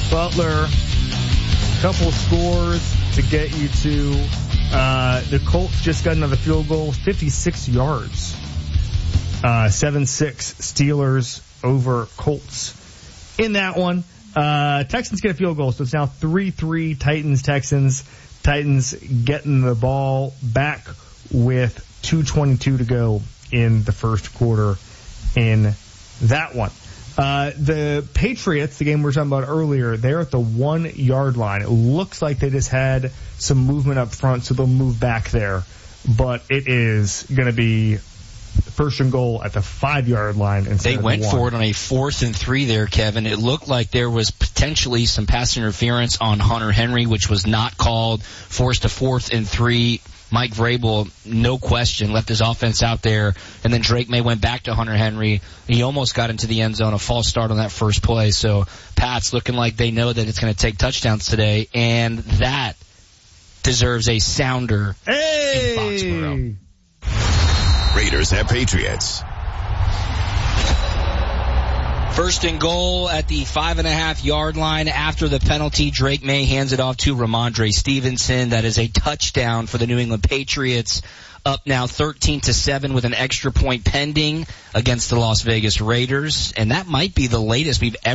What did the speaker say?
Butler, couple scores to get you to. The Colts just got another field goal, 56 yards. 7-6 Steelers over Colts. In that one, Texans get a field goal, so it's now 3-3 Titans. Titans getting the ball back with 2:22 to go in the first quarter in that one. The Patriots, the game we were talking about earlier, they're at the 1 yard line. It looks like they just had some movement up front, so they'll move back there. But it is going to be first and goal at the 5 yard line instead of the 1. They went for it on a 4th and 3 there, Kevin. It looked like there was potentially some pass interference on Hunter Henry, which was not called. Forced a 4th and 3. Mike Vrabel, no question, left his offense out there, and then Drake May went back to Hunter Henry. He almost got into the end zone, a false start on that first play. So Pat's looking like they know that it's going to take touchdowns today, and that deserves a sounder in Foxborough. Raiders at Patriots. First and goal at the 5.5 yard line. After the penalty, Drake May hands it off to Ramondre Stevenson. That is a touchdown for the New England Patriots. Up now 13-7 with an extra point pending against the Las Vegas Raiders. And that might be the latest we've ever